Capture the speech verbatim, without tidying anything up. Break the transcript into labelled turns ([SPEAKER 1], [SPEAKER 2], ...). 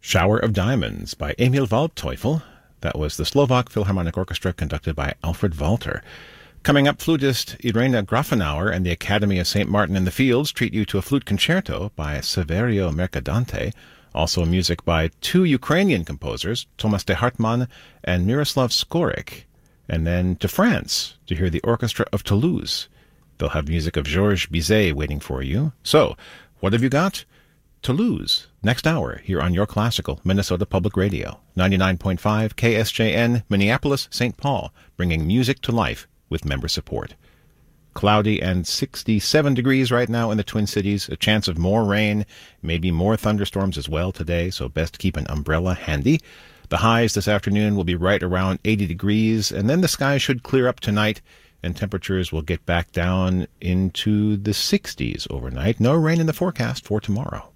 [SPEAKER 1] Shower of Diamonds by Emil Waldteufel. That was the Slovak Philharmonic Orchestra conducted by Alfred Walter. Coming up, flutist Irena Grafenauer and the Academy of Saint Martin in the Fields treat you to a flute concerto by Saverio Mercadante. Also music by two Ukrainian composers, Tomas de Hartmann and Miroslav Skorik. And then to France to hear the Orchestra of Toulouse. They'll have music of Georges Bizet waiting for you. So, what have you got? Toulouse, next hour, here on Your Classical, Minnesota Public Radio. ninety-nine point five K S J N, Minneapolis, Saint Paul, bringing music to life with member support. Cloudy and sixty-seven degrees right now in the Twin Cities. A chance of more rain, maybe more thunderstorms as well today, so best keep an umbrella handy. The highs this afternoon will be right around eighty degrees, and then the sky should clear up tonight, and temperatures will get back down into the sixties overnight. No rain in the forecast for tomorrow.